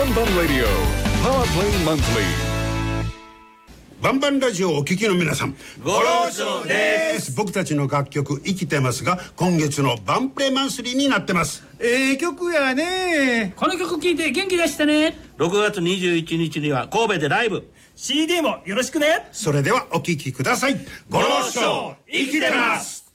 バンバンラディオパワープレイマンスリー。 バンバンラジオをお聞きの皆さん、 ご労長です。 僕たちの楽曲生きてますが、今月のバンプレマンスリーになってます。 曲やね。 この曲聴いて元気出したね。 6月21日には神戸でライブ、 CD もよろしくね。 それではお聞きください。ご労長生きてます。